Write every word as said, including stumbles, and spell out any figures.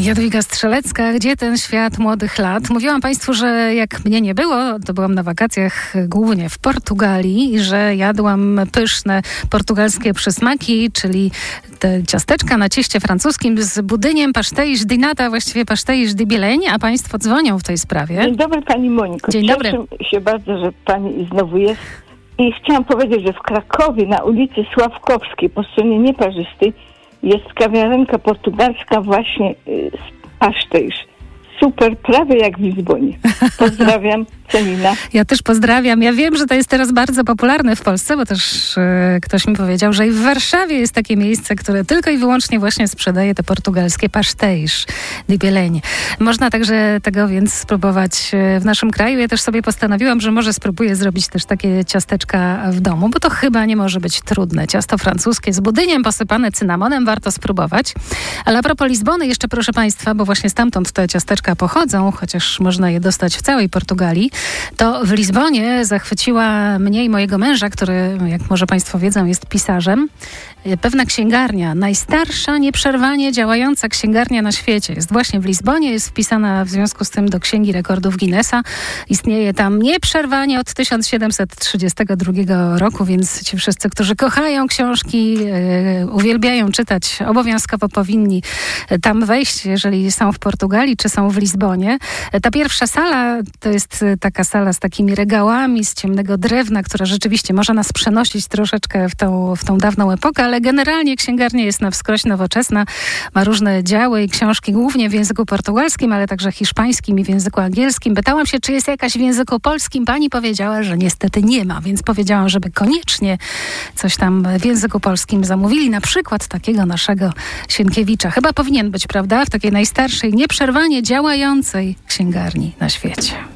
Jadwiga Strzelecka, Gdzie ten świat młodych lat? Mówiłam Państwu, że jak mnie nie było, to byłam na wakacjach głównie w Portugalii i że jadłam pyszne portugalskie przysmaki, czyli te ciasteczka na cieście francuskim z budyniem pastéis de nata, właściwie pastéis de bieleń, a Państwo dzwonią w tej sprawie. Dzień dobry Pani Moniko. Dzień dobry. Cieszę się bardzo, że Pani znowu jest. I chciałam powiedzieć, że w Krakowie na ulicy Sławkowskiej po stronie Nieparzystej jest kawiarenka portugalska właśnie y, z pasztejsz. Super, prawie jak w Lizbonie. Pozdrawiam, Celina. Ja też pozdrawiam. Ja wiem, że to jest teraz bardzo popularne w Polsce, bo też e, ktoś mi powiedział, że i w Warszawie jest takie miejsce, które tylko i wyłącznie właśnie sprzedaje te portugalskie pastéis de bieleń. Można także tego więc spróbować w naszym kraju. Ja też sobie postanowiłam, że może spróbuję zrobić też takie ciasteczka w domu, bo to chyba nie może być trudne. Ciasto francuskie z budyniem posypane cynamonem, warto spróbować. Ale a propos Lizbony, jeszcze proszę Państwa, bo właśnie stamtąd te ciasteczka pochodzą, chociaż można je dostać w całej Portugalii, to w Lizbonie zachwyciła mnie i mojego męża, który, jak może Państwo wiedzą, jest pisarzem, pewna księgarnia, najstarsza nieprzerwanie działająca księgarnia na świecie. Jest właśnie w Lizbonie, jest wpisana w związku z tym do Księgi Rekordów Guinnessa. Istnieje tam nieprzerwanie od tysiąc siedemset trzydziestego drugiego roku, więc ci wszyscy, którzy kochają książki, yy, uwielbiają czytać, obowiązkowo powinni tam wejść, jeżeli są w Portugalii, czy są w Lizbonie. Ta pierwsza sala to jest taka sala z takimi regałami z ciemnego drewna, która rzeczywiście może nas przenosić troszeczkę w tą, w tą dawną epokę, ale generalnie księgarnia jest na wskroś nowoczesna, ma różne działy i książki, głównie w języku portugalskim, ale także hiszpańskim i w języku angielskim. Pytałam się, czy jest jakaś w języku polskim. Pani powiedziała, że niestety nie ma, więc powiedziałam, żeby koniecznie coś tam w języku polskim zamówili, na przykład takiego naszego Sienkiewicza. Chyba powinien być, prawda? W takiej najstarszej, nieprzerwanie działającej księgarni na świecie.